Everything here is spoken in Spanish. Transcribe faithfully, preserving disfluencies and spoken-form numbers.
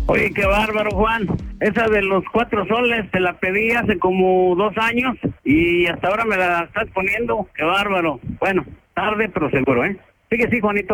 Oye, qué bárbaro, Juan. Esa de los cuatro soles te la pedí hace como dos años y hasta ahora me la estás poniendo. Qué bárbaro. Bueno, tarde pero seguro, ¿eh? Sigue, sí, Juanito.